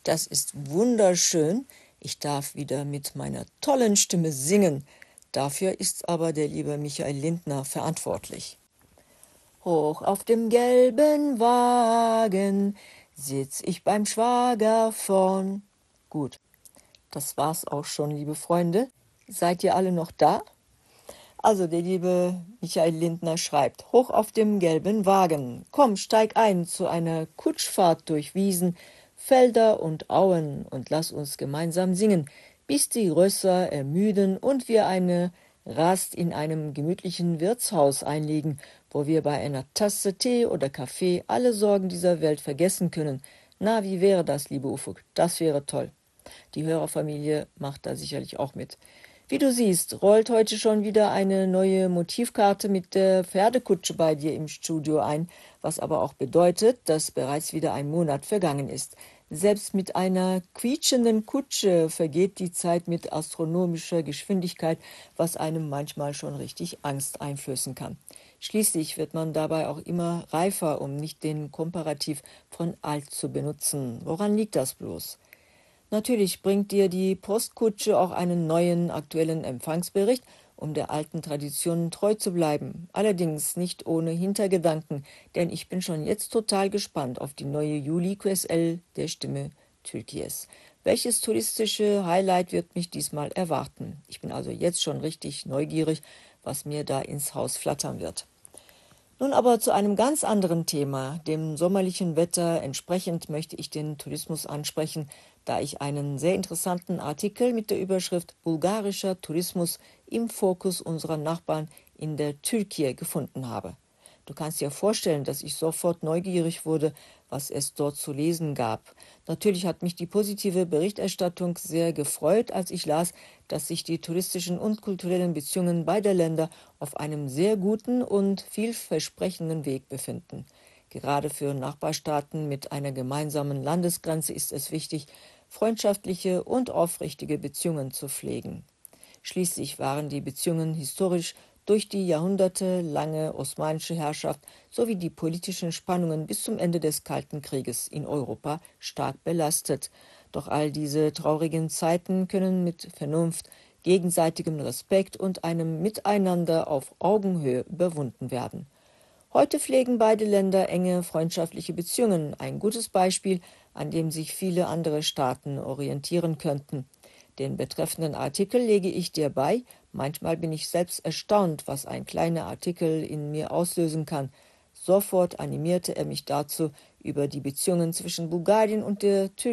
Das ist wunderschön. Ich darf wieder mit meiner tollen Stimme singen. Dafür ist aber der liebe Michael Lindner verantwortlich. Hoch auf dem gelben Wagen sitz ich beim Schwager vorn. Gut, das war's auch schon, liebe Freunde. Seid ihr alle noch da? Also der liebe Michael Lindner schreibt: Hoch auf dem gelben Wagen, komm, steig ein zu einer Kutschfahrt durch Wiesen, Felder und Auen und lass uns gemeinsam singen, bis die Rösser ermüden und wir eine Rast in einem gemütlichen Wirtshaus einlegen, wo wir bei einer Tasse Tee oder Kaffee alle Sorgen dieser Welt vergessen können. Na, wie wäre das, liebe Ufuk? Das wäre toll. Die Hörerfamilie macht da sicherlich auch mit. Wie du siehst, rollt heute schon wieder eine neue Motivkarte mit der Pferdekutsche bei dir im Studio ein, was aber auch bedeutet, dass bereits wieder ein Monat vergangen ist. Selbst mit einer quietschenden Kutsche vergeht die Zeit mit astronomischer Geschwindigkeit, was einem manchmal schon richtig Angst einflößen kann. Schließlich wird man dabei auch immer reifer, um nicht den Komparativ von alt zu benutzen. Woran liegt das bloß? Natürlich bringt dir die Postkutsche auch einen neuen, aktuellen Empfangsbericht, um der alten Tradition treu zu bleiben. Allerdings nicht ohne Hintergedanken, denn ich bin schon jetzt total gespannt auf die neue Juli QSL der Stimme Türkies. Welches touristische Highlight wird mich diesmal erwarten? Ich bin also jetzt schon richtig neugierig, was mir da ins Haus flattern wird. Nun aber zu einem ganz anderen Thema. Dem sommerlichen Wetter entsprechend möchte ich den Tourismus ansprechen, da ich einen sehr interessanten Artikel mit der Überschrift Bulgarischer Tourismus im Fokus unserer Nachbarn in der Türkei gefunden habe. Du kannst dir vorstellen, dass ich sofort neugierig wurde, was es dort zu lesen gab. Natürlich hat mich die positive Berichterstattung sehr gefreut, als ich las, dass sich die touristischen und kulturellen Beziehungen beider Länder auf einem sehr guten und vielversprechenden Weg befinden. Gerade für Nachbarstaaten mit einer gemeinsamen Landesgrenze ist es wichtig, freundschaftliche und aufrichtige Beziehungen zu pflegen. Schließlich waren die Beziehungen historisch durch die jahrhundertelange osmanische Herrschaft sowie die politischen Spannungen bis zum Ende des Kalten Krieges in Europa stark belastet. Doch all diese traurigen Zeiten können mit Vernunft, gegenseitigem Respekt und einem Miteinander auf Augenhöhe überwunden werden. Heute pflegen beide Länder enge freundschaftliche Beziehungen, ein gutes Beispiel, an dem sich viele andere Staaten orientieren könnten. Den betreffenden Artikel lege ich dir bei. Manchmal bin ich selbst erstaunt, was ein kleiner Artikel in mir auslösen kann. Sofort animierte er mich dazu, über die Beziehungen zwischen Bulgarien und der Türkei